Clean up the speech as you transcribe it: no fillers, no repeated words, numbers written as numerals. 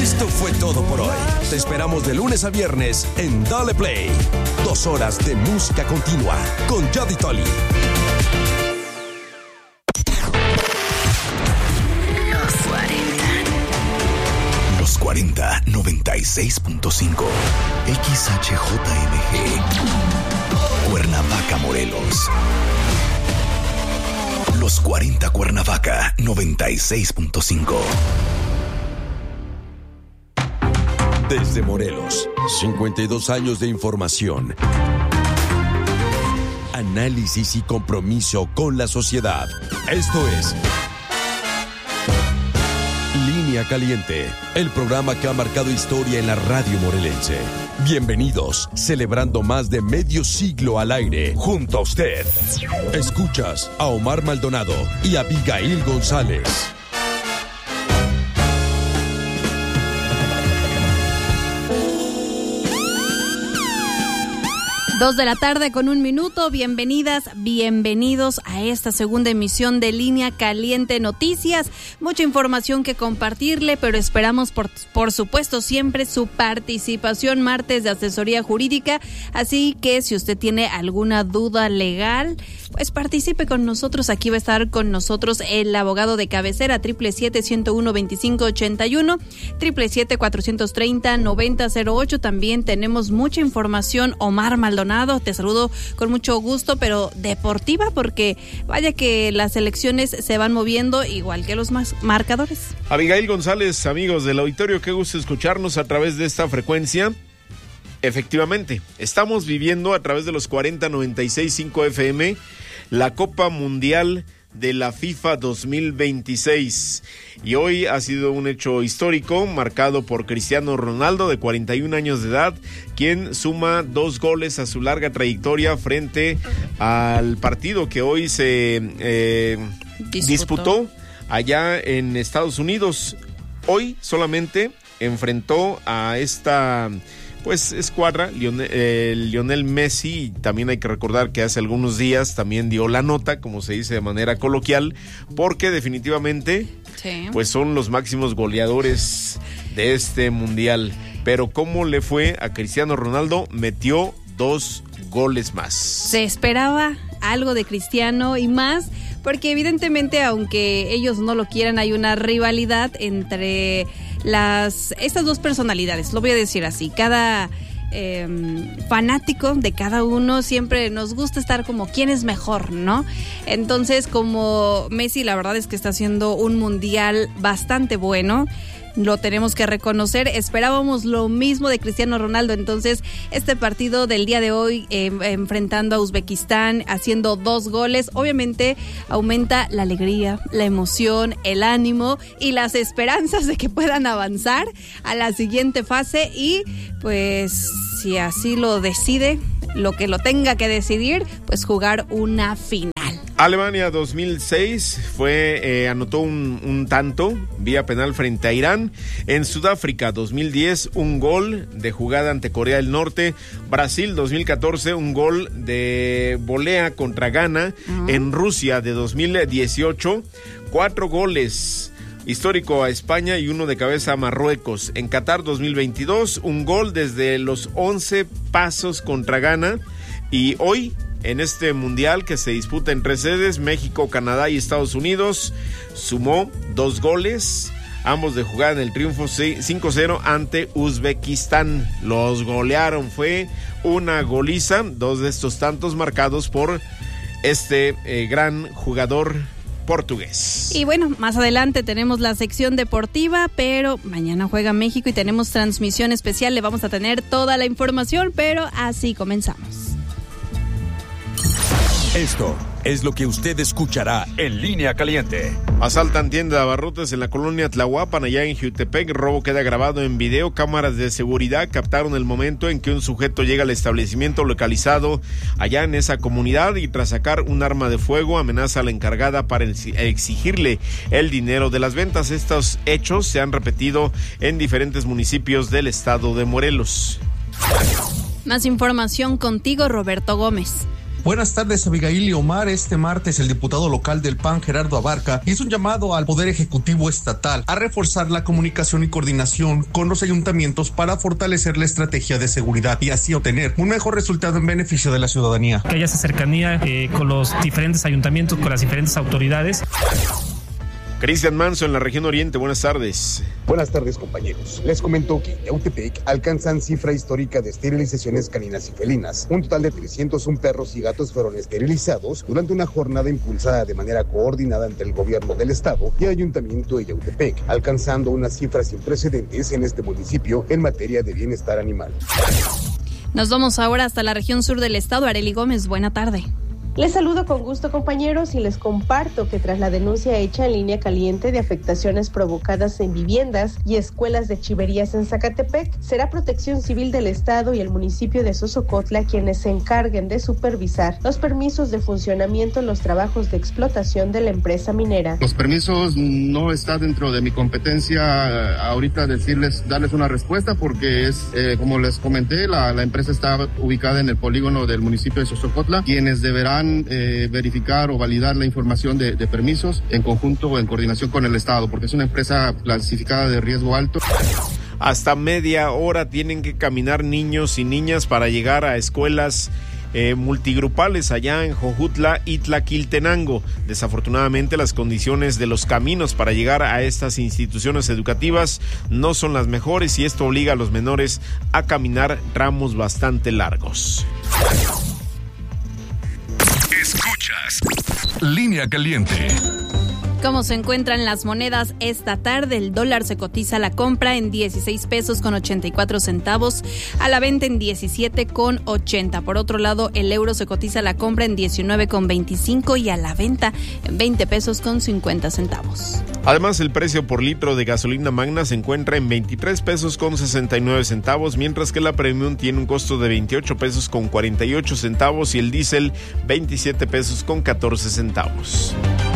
Esto fue todo por hoy. Te esperamos de lunes a viernes en Dale Play. 2 horas de música continua con Yadi Tolly. Los 40 96.5 XHJMG Cuernavaca, Morelos. Los 40 Cuernavaca 96.5. Desde Morelos, 52 años de información, análisis y compromiso con la sociedad. Esto es Línea Caliente, el programa que ha marcado historia en la radio morelense. Bienvenidos, celebrando más de medio siglo al aire, junto a usted. Escuchas a Omar Maldonado y Abigail González. 2 de la tarde con 1 minuto. Bienvenidas, bienvenidos a esta segunda emisión de Línea Caliente Noticias. Mucha información que compartirle, pero esperamos por supuesto siempre su participación. Martes de asesoría jurídica, así que si usted tiene alguna duda legal, pues participe con nosotros. Aquí va a estar con nosotros el abogado de cabecera, 777-101-2581, 777-430-9008. También tenemos mucha información. Omar Maldonado, te saludo con mucho gusto, pero deportiva, porque vaya que las elecciones se van moviendo igual que los marcadores. Abigail González, amigos del auditorio, qué gusto escucharnos a través de esta frecuencia. Efectivamente, estamos viviendo a través de los 4096.5 FM la Copa Mundial de la FIFA 2026. Y hoy ha sido un hecho histórico marcado por Cristiano Ronaldo, de 41 años de edad, quien suma 2 goles a su larga trayectoria frente al partido que hoy se disputó allá en Estados Unidos. Hoy solamente enfrentó a esta escuadra, Lionel Messi. También hay que recordar que hace algunos días también dio la nota, como se dice de manera coloquial, porque definitivamente pues son los máximos goleadores de este mundial. Pero ¿cómo le fue a Cristiano Ronaldo? Metió 2 goles más. Se esperaba algo de Cristiano y más, porque evidentemente, aunque ellos no lo quieran, hay una rivalidad entre estas 2 personalidades, lo voy a decir así. Cada fanático de cada uno siempre nos gusta estar como quién es mejor, ¿no? Entonces, como Messi, la verdad es que está haciendo un mundial bastante bueno, lo tenemos que reconocer. Esperábamos lo mismo de Cristiano Ronaldo. Entonces, este partido del día de hoy, enfrentando a Uzbekistán, haciendo 2 goles, obviamente aumenta la alegría, la emoción, el ánimo y las esperanzas de que puedan avanzar a la siguiente fase. Y pues, si así lo decide, lo que lo tenga que decidir, pues jugar una final. Alemania 2006 anotó un tanto vía penal frente a Irán. En Sudáfrica 2010 un gol de jugada ante Corea del Norte. Brasil 2014 un gol de volea contra Ghana. En Rusia de 2018 4 goles. Histórico a España y 1 de cabeza a Marruecos. En Qatar 2022 un gol desde los 11 pasos contra Ghana. Y hoy, en este mundial que se disputa en 3 sedes, México, Canadá y Estados Unidos, sumó 2 goles, ambos de jugada en el triunfo 5-0 ante Uzbekistán. Los golearon, fue una goliza, 2 de estos tantos marcados por este gran jugador portugués. Y bueno, más adelante tenemos la sección deportiva, pero mañana juega México y tenemos transmisión especial. Le vamos a tener toda la información, pero así comenzamos. Esto es lo que usted escuchará en Línea Caliente. Asaltan tienda de abarrotes en la colonia Tlahuapan, allá en Jiutepec. Robo queda grabado en video. Cámaras de seguridad captaron el momento en que un sujeto llega al establecimiento localizado allá en esa comunidad y tras sacar un arma de fuego amenaza a la encargada para exigirle el dinero de las ventas. Estos hechos se han repetido en diferentes municipios del estado de Morelos. Más información contigo, Roberto Gómez. Buenas tardes, Abigail y Omar. Este martes el diputado local del PAN, Gerardo Abarca, hizo un llamado al Poder Ejecutivo Estatal a reforzar la comunicación y coordinación con los ayuntamientos para fortalecer la estrategia de seguridad y así obtener un mejor resultado en beneficio de la ciudadanía. Que haya esa cercanía con los diferentes ayuntamientos, con las diferentes autoridades. Cristian Manso en la región Oriente, buenas tardes. Buenas tardes, compañeros. Les comento que en Yautepec alcanzan cifra histórica de esterilizaciones caninas y felinas. Un total de 301 perros y gatos fueron esterilizados durante una jornada impulsada de manera coordinada entre el gobierno del estado y el ayuntamiento de Yautepec, alcanzando unas cifras sin precedentes en este municipio en materia de bienestar animal. Nos vamos ahora hasta la región sur del estado. Arely Gómez, buena tarde. Les saludo con gusto, compañeros, y les comparto que tras la denuncia hecha en línea caliente de afectaciones provocadas en viviendas y escuelas de chiverías en Zacatepec, será Protección Civil del Estado y el municipio de Sosocotla quienes se encarguen de supervisar los permisos de funcionamiento en los trabajos de explotación de la empresa minera. Los permisos no está dentro de mi competencia ahorita darles una respuesta porque es, como les comenté, la empresa está ubicada en el polígono del municipio de Sosocotla, quienes deberán verificar o validar la información de permisos en conjunto o en coordinación con el Estado, porque es una empresa clasificada de riesgo alto. Hasta media hora tienen que caminar niños y niñas para llegar a escuelas multigrupales allá en Jojutla y Tlaquiltenango. Desafortunadamente, las condiciones de los caminos para llegar a estas instituciones educativas no son las mejores y esto obliga a los menores a caminar tramos bastante largos. Escuchas Línea Caliente. ¿Cómo se encuentran las monedas esta tarde? El dólar se cotiza a la compra en 16 pesos con 84 centavos, a la venta en 17 con 80. Por otro lado, el euro se cotiza a la compra en 19 con 25 y a la venta en 20 pesos con 50 centavos. Además, el precio por litro de gasolina magna se encuentra en 23 pesos con 69 centavos, mientras que la premium tiene un costo de 28 pesos con 48 centavos y el diésel 27 pesos con 14 centavos.